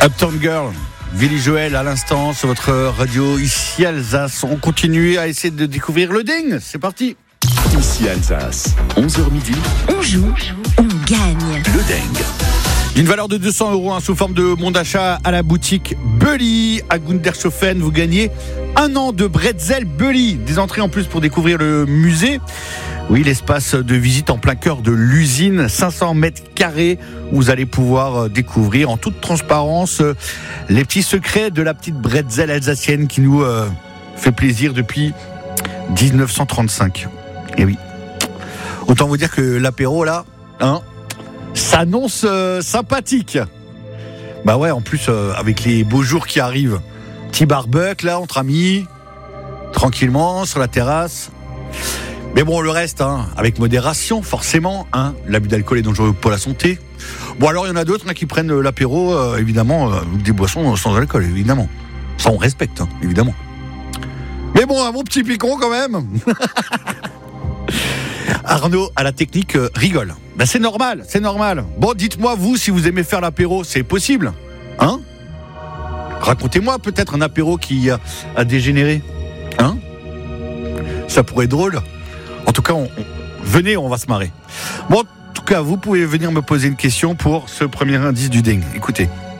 Uptown Girl, Billy Joel à l'instant sur votre radio ici Alsace. On continue à essayer de découvrir le ding. C'est parti. Ici Alsace, 11h midi. On joue, on gagne. Le ding. D'une valeur de 200 € sous forme de bon d'achat à la boutique Bully à Gundershofen. Vous gagnez 1 an de bretzel Bully. Des entrées en plus pour découvrir le musée. Oui, l'espace de visite en plein cœur de l'usine, 500 mètres carrés, où vous allez pouvoir découvrir en toute transparence les petits secrets de la petite bretzel alsacienne qui nous fait plaisir depuis 1935. Et oui, autant vous dire que l'apéro là, s'annonce sympathique. Bah ouais, en plus avec les beaux jours qui arrivent, petit barbecue là entre amis, tranquillement sur la terrasse. Mais bon, le reste, avec modération, forcément. L'abus d'alcool est dangereux pour la santé. Bon, alors il y en a d'autres qui prennent l'apéro, évidemment, des boissons sans alcool, évidemment. Ça, on respecte, évidemment. Mais bon, un bon petit picon quand même. Arnaud, à la technique, rigole. Ben, c'est normal, c'est normal. Bon, dites-moi, vous, si vous aimez faire l'apéro, c'est possible, Racontez-moi peut-être un apéro qui a dégénéré, Ça pourrait être drôle. En tout cas, venez, on va se marrer. Bon, en tout cas, vous pouvez venir me poser une question pour ce premier indice du ding. Écoutez.